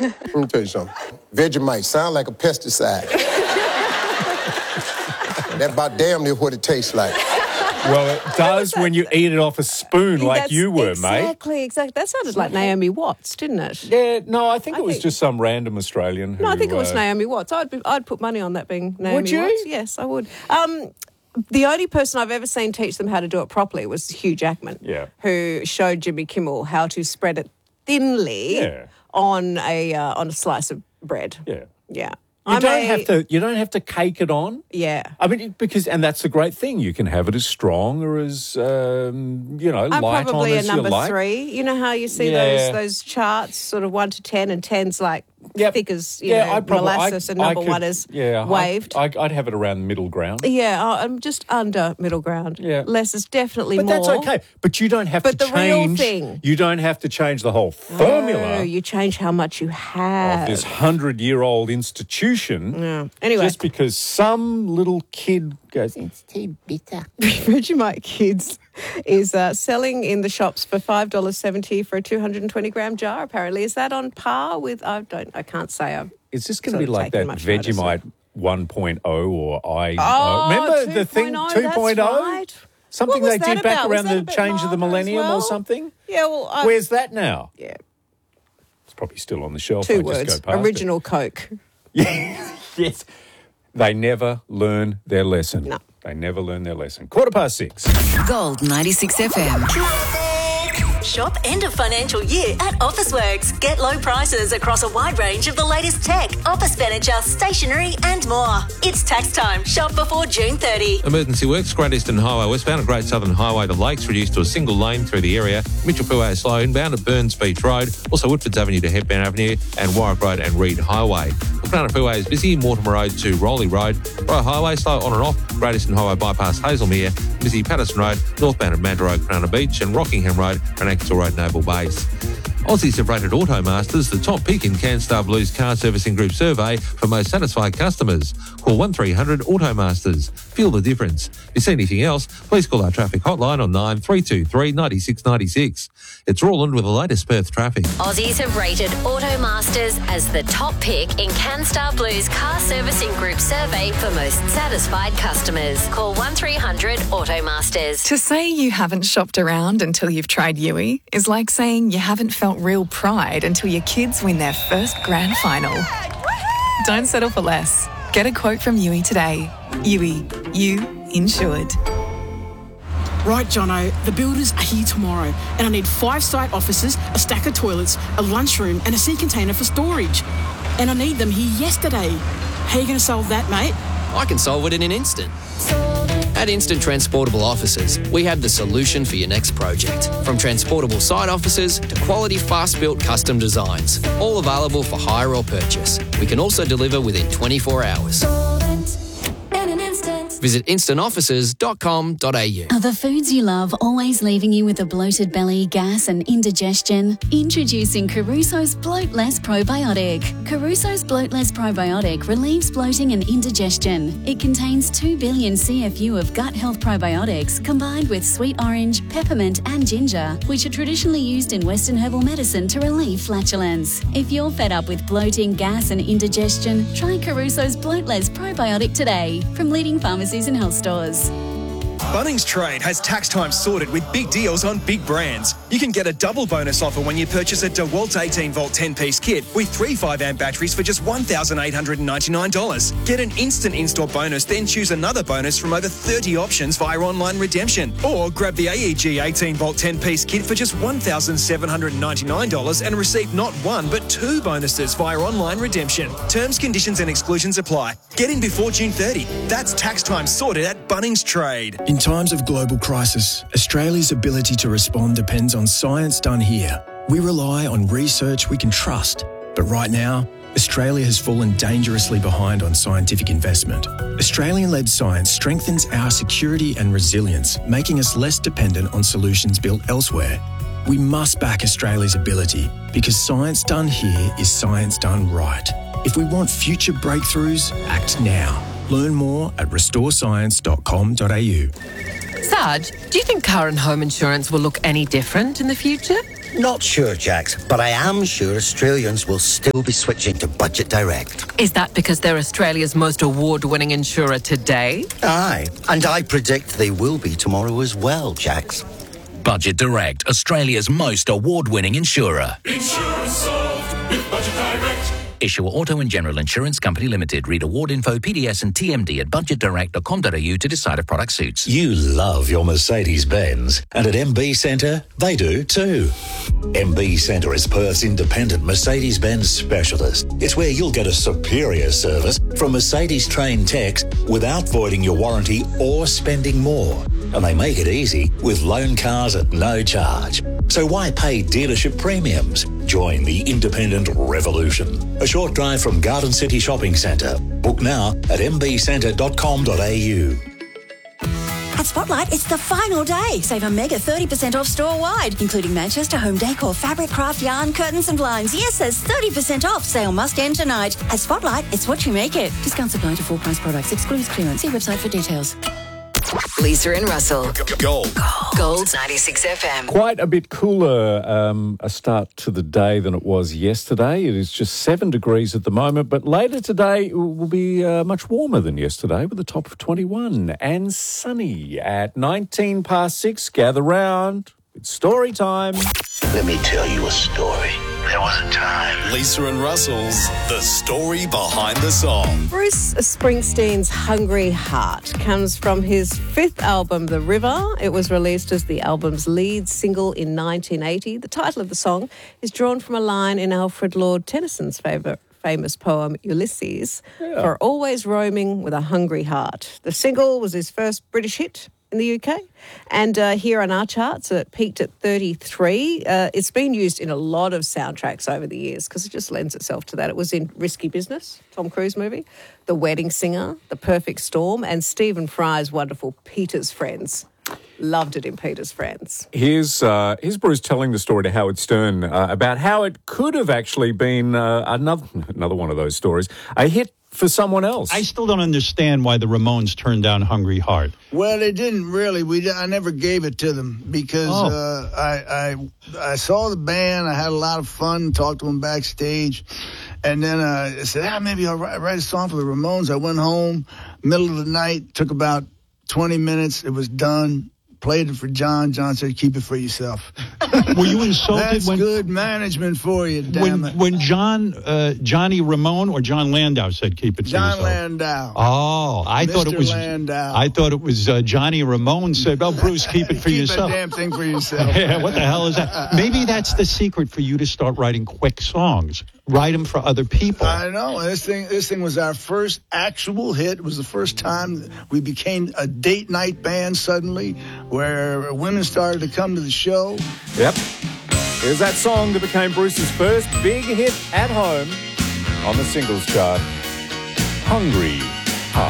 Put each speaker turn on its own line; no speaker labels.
Let me tell you something. Vegemite sound like a pesticide. That's about damn near what it tastes like.
Well, it does when you eat it off a spoon like you were, mate.
Exactly. That sounded like Naomi Watts, didn't it?
Yeah, no, I think it was just some random Australian who...
No, I think it was Naomi Watts. I'd put money on that being Naomi
Would you?
Watts. Yes, I would. The only person I've ever seen teach them how to do it properly was Hugh Jackman, who showed Jimmy Kimmel how to spread it thinly on a slice of bread.
Yeah.
Yeah.
You don't have to cake it on.
Yeah.
I mean, and that's the great thing. You can have it as strong or as, light
I'm
on
probably
as
a number
you like.
3. You know how you see those charts, sort of 1 to 10, and 10's like thick as molasses, and number 1 is waved.
I'd have it around middle ground.
Yeah, I'm just under middle ground.
Yeah.
Less is definitely more.
But that's okay. But you don't have to change. But the real thing. You don't have to change the whole formula.
No, you change how much you have.
Of this 100-year-old institution.
Yeah. Anyway.
Just because some little kid goes, it's too bitter.
Vegemite Kids is selling in the shops for $5.70 for a 220-gram jar, apparently. Is that on par with, I can't say.
Is this going to be like that Vegemite 1.0 or I?
Oh,
remember
2.
the thing 2.0?
Right.
Something they did back around the change of the millennium or something?
Yeah, well...
Where's that now?
Yeah.
It's probably still on the shelf.
2 words. Original Coke.
Yes. They never learn their lesson.
No.
They never learn their lesson. 6:15.
Gold 96 FM.
Shop end of financial year at Officeworks. Get low prices across a wide range of the latest tech, office furniture, stationery and more. It's tax time. Shop before June 30.
Emergency works, Great Eastern Highway westbound at Great Southern Highway to Lakes reduced to a single lane through the area. Mitchell Freeway slow inbound at Burns Beach Road. Also Woodfords Avenue to Hepburn Avenue and Warwick Road and Reed Highway. Cronulla Freeway is busy. Mortimer Road to Rowley Road. Royal Highway slow on and off. Great Eastern Highway bypass Hazelmere. Busy Patterson Road, northbound at Mandurah Road, Cronulla Beach and Rockingham Road and Axel Road, Naval Base. Aussies have rated Automasters the top pick in CanStar Blue's car servicing group survey for most satisfied customers. Call 1300 Automasters. Feel the difference. If you see anything else, please call our traffic hotline on 9323 96 96. It's Roland with the latest Perth traffic.
Aussies have rated Automasters as the top pick in CanStar Blue's car servicing group survey for most satisfied customers. Call 1300 Automasters.
To say you haven't shopped around until you've tried Yui is like saying you haven't felt real pride until your kids win their first grand final. Don't settle for less. Get a quote from Yui today. Yui, you insured.
Right, Jono, the builders are here tomorrow and I need 5 site offices, a stack of toilets, a lunchroom and a sea container for storage. And I need them here yesterday. How are you going to solve that, mate?
I can solve it in an instant. At Instant Transportable Offices, we have the solution for your next project. From transportable site offices to quality fast-built custom designs, all available for hire or purchase. We can also deliver within 24 hours. Visit instantoffices.com.au.
Are the foods you love always leaving you with a bloated belly, gas and indigestion? Introducing Caruso's Bloatless Probiotic. Caruso's Bloatless Probiotic relieves bloating and indigestion. It contains 2 billion CFU of gut health probiotics combined with sweet orange, peppermint and ginger, which are traditionally used in Western herbal medicine to relieve flatulence. If you're fed up with bloating, gas and indigestion, try Caruso's Bloatless Probiotic today from leading pharmacies and health stores.
Bunnings Trade has tax time sorted with big deals on big brands. You can get a double bonus offer when you purchase a DeWalt 18-volt 10-piece kit with 3 5-amp batteries for just $1,899. Get an instant in-store bonus, then choose another bonus from over 30 options via online redemption. Or grab the AEG 18-volt 10-piece kit for just $1,799 and receive not 1 but 2 bonuses via online redemption. Terms, conditions and exclusions apply. Get in before June 30. That's tax time sorted at Bunnings Trade.
In times of global crisis, Australia's ability to respond depends on science done here. We rely on research we can trust. But right now, Australia has fallen dangerously behind on scientific investment. Australian-led science strengthens our security and resilience, making us less dependent on solutions built elsewhere. We must back Australia's ability because science done here is science done right. If we want future breakthroughs, act now. Learn more at restorescience.com.au.
Sarge, do you think car and home insurance will look any different in the future? Not sure, Jax, but I am sure Australians will still be switching to Budget Direct.
Is that because they're Australia's most award-winning insurer today?
Aye, and I predict they will be tomorrow as well, Jax.
Budget Direct, Australia's most award-winning insurer.
Insurance solved with Budget Direct.
Issuer Auto and General Insurance Company Limited. Read award info, PDS and TMD at budgetdirect.com.au to decide if product suits.
You love your Mercedes-Benz, and at MB Centre, they do too. MB Centre is Perth's independent Mercedes-Benz specialist. It's where you'll get a superior service from Mercedes-trained techs without voiding your warranty or spending more. And they make it easy with loan cars at no charge. So why pay dealership premiums? Join the independent revolution. A short drive from Garden City Shopping Centre. Book now at mbcentre.com.au.
At Spotlight, it's the final day. Save a mega 30% off store-wide, including Manchester home decor, fabric, craft, yarn, curtains and blinds. Yes, there's 30% off. Sale must end tonight. At Spotlight, it's what you make it. Discounts apply to full-price products. Excludes clearance. See website for details.
Lisa and Russell.
Gold.
Gold 96 FM.
Quite a bit cooler a start to the day than it was yesterday. It is just 7 degrees at the moment, but later today it will be much warmer than yesterday with a top of 21 and sunny at 19 past 6. Gather round. It's story time.
Let me tell you a story. There was a time.
Lisa and Russell's The Story Behind the Song.
Bruce Springsteen's Hungry Heart comes from his fifth album, The River. It was released as the album's lead single in 1980. The title of the song is drawn from a line in Alfred Lord Tennyson's famous poem Ulysses, for always roaming with a hungry heart. The single was his first British hit in the UK, and here on our charts it peaked at 33. It's been used in a lot of soundtracks over the years because it just lends itself to that. It was in Risky Business, Tom Cruise movie, The Wedding Singer, The Perfect Storm, and Stephen Fry's wonderful Peter's Friends. Loved it in Peter's Friends.
Here's Bruce telling the story to Howard Stern about how it could have actually been another one of those stories, a hit for someone else.
I still don't understand why the Ramones turned down Hungry Heart.
Well, they didn't really. I never gave it to them because I saw the band. I had a lot of fun, talked to them backstage. And then I said, maybe I'll write a song for the Ramones. I went home, middle of the night, took about 20 minutes. It was done. Played it for John. John said, keep it for yourself.
Were you insulted?
That's good management for you, damn it.
When Johnny Ramone or John Landau said, keep it for yourself?
John Landau.
Oh, I thought it was
Landau.
I thought it was Johnny Ramone said, Bruce, keep it for yourself.
Keep a damn thing for yourself.
Yeah, what the hell is that? Maybe that's the secret for you to start writing quick songs. Write them for other people.
I know. This thing was our first actual hit. It was the first time we became a date night band suddenly, where women started to come to the show.
Yep. Here's that song that became Bruce's first big hit at home on the singles chart, Hungry